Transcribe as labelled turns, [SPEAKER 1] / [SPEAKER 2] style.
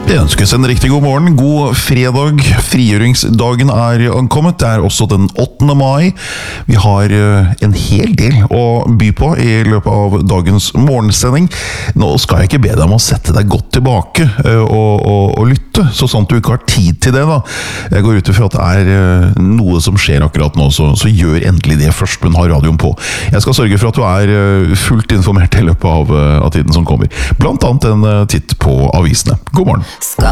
[SPEAKER 1] Det ønskes en riktig god morgen, god fredag. Frigjøringsdagen er ankommet. Det er også den 8. mai. Vi har en hel del å by på i løpet av dagens morgensending. Nå skal jeg ikke be deg om å sette deg godt tilbake og lytte, så sant du ikke har tid til det da. Jeg går ut ifra at det er noe som skjer akkurat nå, så gjør endelig det først, men ha radioen på. Jeg skal sørge for at du er fullt informert i løpet av tiden som kommer. Blant annet en titt på avisene. God morgen.